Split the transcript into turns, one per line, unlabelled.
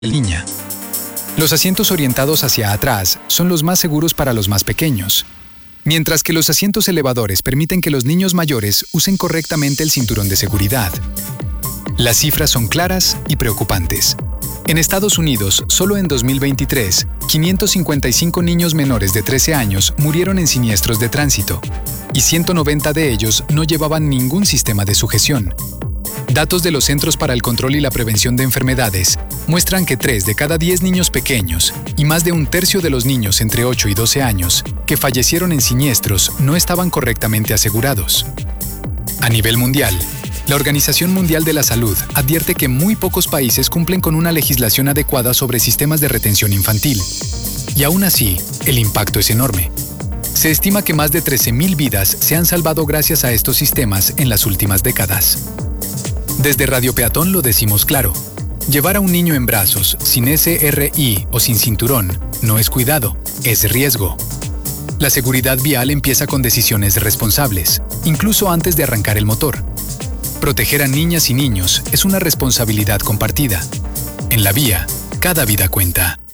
niña. Los asientos orientados hacia atrás son los más seguros para los más pequeños, mientras que los asientos elevadores permiten que los niños mayores usen correctamente el cinturón de seguridad. Las cifras son claras y preocupantes. En Estados Unidos, solo en 2023, 555 niños menores de 13 años murieron en siniestros de tránsito, y 190 de ellos no llevaban ningún sistema de sujeción. Datos de los Centros para el Control y la Prevención de Enfermedades muestran que 3 de cada 10 niños pequeños y más de un tercio de los niños entre 8 y 12 años que fallecieron en siniestros no estaban correctamente asegurados. A nivel mundial, la Organización Mundial de la Salud advierte que muy pocos países cumplen con una legislación adecuada sobre sistemas de retención infantil. Y aún así, el impacto es enorme. Se estima que más de 13.000 vidas se han salvado gracias a estos sistemas en las últimas décadas. Desde Radio Peatón lo decimos claro. Llevar a un niño en brazos, sin SRI o sin cinturón, no es cuidado, es riesgo. La seguridad vial empieza con decisiones responsables, incluso antes de arrancar el motor. Proteger a niñas y niños es una responsabilidad compartida. En la vía, cada vida cuenta.